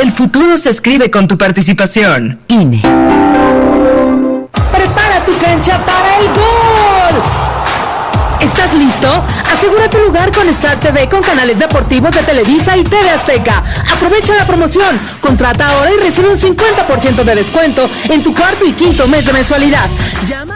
El futuro se escribe con tu participación. INE. Prepara tu cancha para el gol. ¿Estás listo? Asegura tu lugar con Star TV con canales deportivos de Televisa y TV Azteca. Aprovecha la promoción. Contrata ahora y recibe un 50% de descuento en tu cuarto y quinto mes de mensualidad. Llama